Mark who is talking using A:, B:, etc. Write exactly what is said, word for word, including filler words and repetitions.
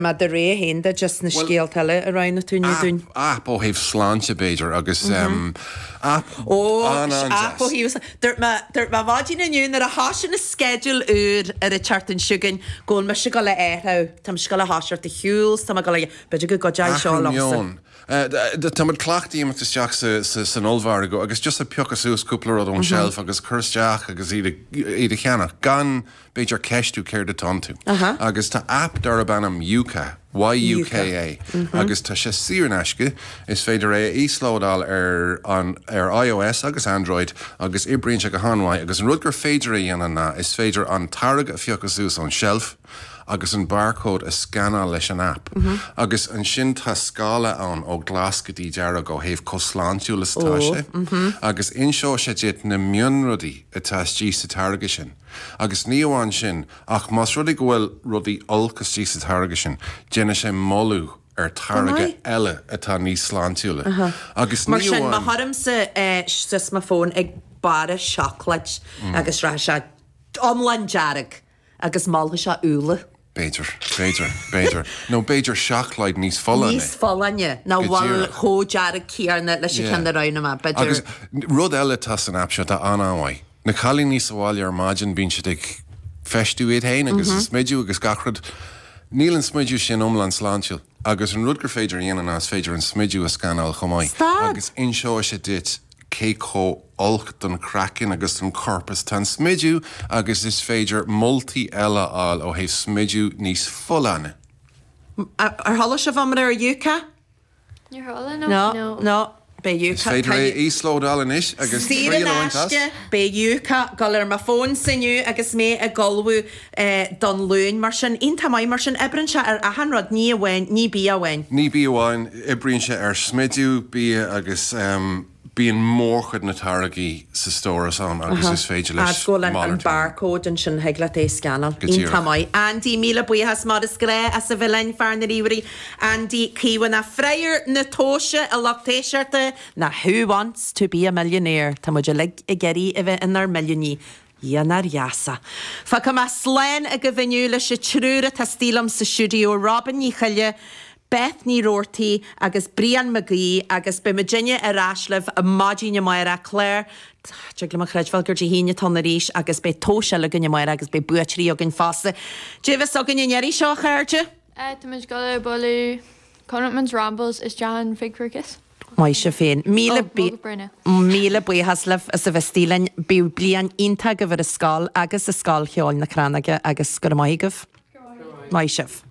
A: Ma de ré hénda just na scéaltaile a rainna túne dún.
B: App ó héh sláinte beidir agus app
A: ó app ó híos dúirt má bhádí na nniuún ar a hásin na schedule úr ar a chartan siúgan ggóil me se go le éthá Tá se go le háisiart a hiúils tá go le beidir go godeil seo lomsa.
B: Tá mar clachtaí am isteach san olbhar go agus just a peochas ús cúpla ón shelf agus chusteach agus iad a cheannach gan beidir ceistú céir de tanú. Agus tá app dar a bannam U K Y U K A agus tá sé siarneisce is féidir é íslódáil ar an ar iOS agus Android agus ibríonn se go háhaid agus an rudgur féidir dhéanana is féidir an targ a fiocas ús an shelf agus an barcode a scanna leis an app. Agus an sin tá scála an ó glascatí deara go héh cosláintúlasatá sé. Agus inseo sé dit na mionrudaí atá tí sa targa sin. Agus níomháin sin ach más rudaí go bhfuil rudaí olcas tí sa targa sin, déine sé molú ar targa eile atá níos sláintúla. Agus
A: mar sin má thorm sa sus má fón ag bara seachlait agus rá se omlan dearag agus mála se úla.
B: Beidir, beidir, beidir. No beidir seachlaid níos folanne.
A: Níos folanne. Na bhil hódearag cíarna leis sé cheanna roina má.
B: Agus rud eile tá san app se a anáhaid. Na chalí níos bháil ar mágin bín se ag festú iad hain agus smidú agus gachrad níl an smidú sin omlan sláintiúil. Agus an rudgur féidir dhéanana as féidir an smidú a scanáil chomáid. Agus inseo sé dit cé có olch don crackin agus an corpus tan smidú agus is féidir multi eile áil ó héh smidú níos folanne.
A: Ar thola se bhamar ar U K?
C: Níor thola no.
A: No, no. Be U K.
B: Is féidir é íslódáil inis agus
A: Sírenáiste be U K gal ar má fón sinniu agus mé a galbhú don lún mar sin ionta mai mar sin ebrann se ar ahanrad ní bhhain ní bí a bhhain.
B: Ní bí bhhain ibríonn se ar smidú bí agus bíon mórchad na taragaí sa stóras an agus is féidir leis
A: málar. An barcode an sin heagla é scanal. Ionta mai. Andy míle buíhas mar is gré as sa bhlein fear na ríomhairí. Andy cíhan na freiir na tóise a lachtéisiirte na Who Wants to be a Millionaire. Tá muidir le i geirí a bheith inar millioní. Ianar Yasa. Fa cum a sléin a go bhiniú leis se trúra tá stílam sa siúdió Robin ní chaile Bethany Rorty agus Brian McGee agus be Virginia Arashlev a Magina Moira Claire Jigla ma chreidfil gur híine tanna ríis agus be tóise le gunne Moira agus be buatrí a gin fásta. Jevis a gunne neri seo chairte?
C: Eh, tá mis go bolú Conantman's Rambles is John Figfurgus.
A: Mai se féin. Míle míle buhaslef as a vestílein be blian inta go bhar a scáil agus a scáil cheáil na cranaige agus go maigah. Mai sef.